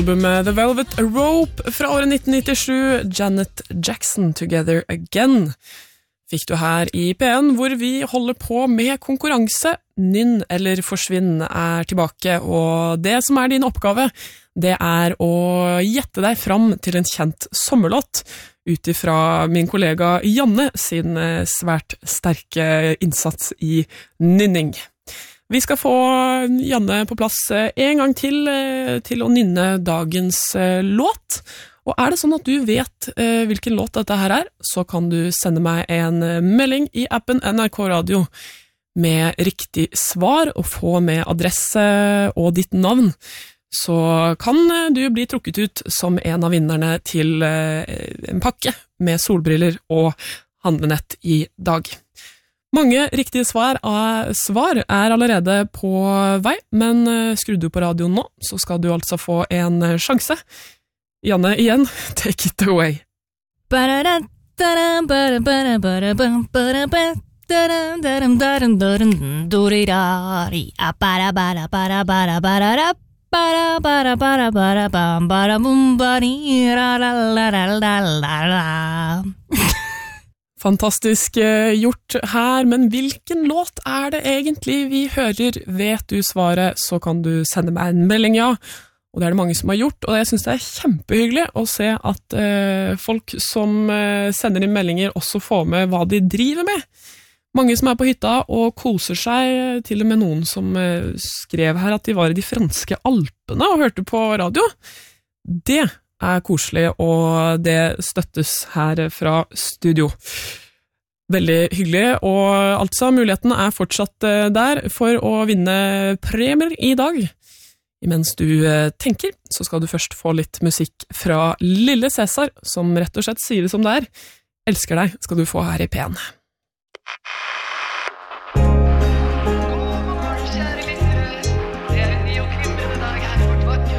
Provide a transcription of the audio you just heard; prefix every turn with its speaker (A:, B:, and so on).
A: Albumet The Velvet Rope fra året 1997, Janet Jackson, Together Again, fikk du her i P1, hvor vi holder på med konkurranse. Nynn eller forsvinn er tilbake, og det som er din oppgave, det er å gjette deg fram til en kjent sommerlåt, utifra min kollega Janne sin svært sterke innsats i nynning. Vi skal få Janne på plass en gang til å nynne dagens låt. Og er det sånn at du vet hvilken låt dette her er, så kan du sende meg en melding i appen NRK Radio med riktig svar og få med adresse og ditt navn. Så kan du bli trukket ut som en av vinnerne til en pakke med solbriller og handlenett i dag. Mange riktige svar er allerede på vei, men skru du på radioen nå, så skal du altså få en sjanse. Janne igjen, take it away. Fantastisk gjort her, men hvilken låt er det egentlig vi hører? Vet du svaret, så kan du sende meg en melding, ja. Og det er det mange som har gjort, og jeg synes det er kjempehyggelig å se at folk som sender inn meldinger også får med hva de driver med. Mange som er på hytta og koser seg, til og med noen som skrev her at de var i de franske Alpene og hørte på radio. Det er koselig, og det støttes her fra studio. Veldig hyggelig, og altså muligheten er fortsatt der for å vinne premier i dag. Imens du tenker, så skal du først få litt musikk fra Lille Cæsar, som rett og slett sier det som det er. Elsker deg skal du få her i P1.